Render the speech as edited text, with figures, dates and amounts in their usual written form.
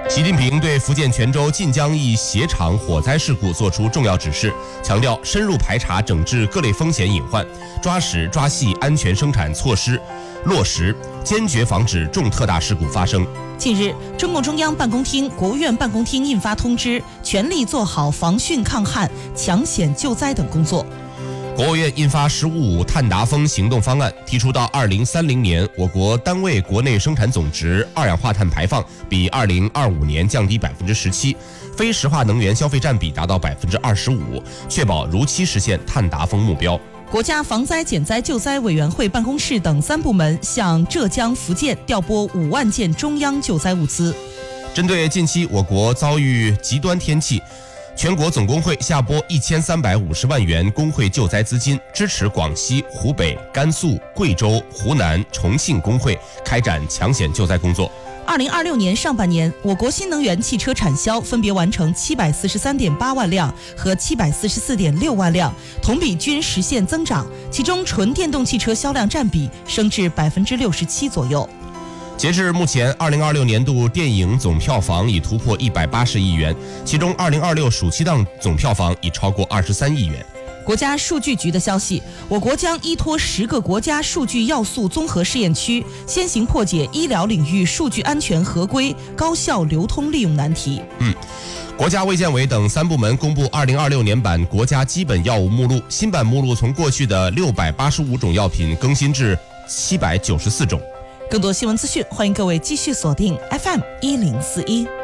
习近平对福建泉州晋江一鞋厂火灾事故作出重要指示，强调深入排查整治各类风险隐患，抓实抓细安全生产措施落实，坚决防止重特大事故发生。 近日，中共中央办公厅、国务院办公厅印发通知，全力做好防汛抗旱、抢险救灾等工作。 国务院印发“十五五”碳达峰行动方案，提出到2030年，我国单位国内生产总值二氧化碳排放比2025年降低17%，非石化能源消费占比达到25%，确保如期实现碳达峰目标。 国家防灾减灾救灾委员会办公室等3部门向浙江、福建调拨5万件中央救灾物资。 针对近期我国遭遇极端天气，全国总工会下拨1350万元工会救灾资金，支持广西、湖北、甘肃、贵州、湖南、重庆工会开展抢险救灾工作。 2026年上半年，我国新能源汽车产销分别完成743.8万辆和744.6万辆，同比均实现增长，其中纯电动汽车销量占比升至67%左右。 截至目前，2026年度电影总票房已突破180亿元，其中2026暑期档总票房已超过23亿元。 国家数据局的消息，我国将依托10个国家数据要素综合试验区，先行破解医疗领域数据安全合规、高效流通利用难题。 国家卫健委等3部门公布2026年版国家基本药物目录，新版目录从过去的685种药品更新至794种。 更多新闻资讯，欢迎各位继续锁定 FM1041。